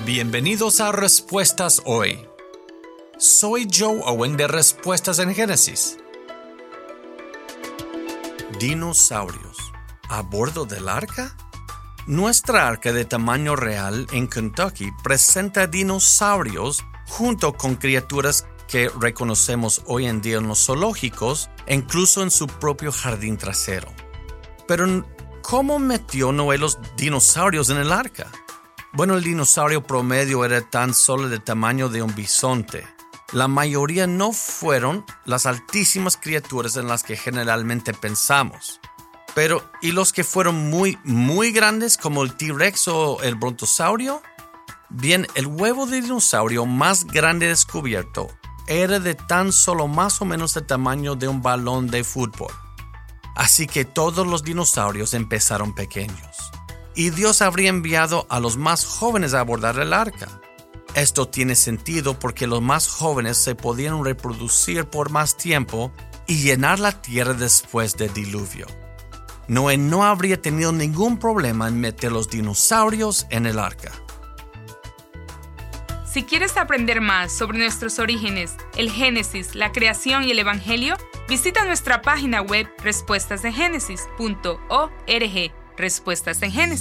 Bienvenidos a Respuestas Hoy. Soy Joe Owen de Respuestas en Génesis. Dinosaurios. ¿A bordo del arca? Nuestra arca de tamaño real en Kentucky presenta dinosaurios junto con criaturas que reconocemos hoy en día en los zoológicos e incluso en su propio jardín trasero. Pero, ¿cómo metió Noé los dinosaurios en el arca? Bueno, el dinosaurio promedio era tan solo del tamaño de un bisonte. La mayoría no fueron las altísimas criaturas en las que generalmente pensamos. Pero, ¿y los que fueron muy, muy grandes como el T-Rex o el brontosaurio? Bien, el huevo de dinosaurio más grande descubierto era de tan solo más o menos el tamaño de un balón de fútbol. Así que todos los dinosaurios empezaron pequeños. Y Dios habría enviado a los más jóvenes a abordar el arca. Esto tiene sentido porque los más jóvenes se podían reproducir por más tiempo y llenar la tierra después del diluvio. Noé no habría tenido ningún problema en meter los dinosaurios en el arca. Si quieres aprender más sobre nuestros orígenes, el Génesis, la creación y el Evangelio, visita nuestra página web respuestasengénesis.org. Respuestas en Génesis.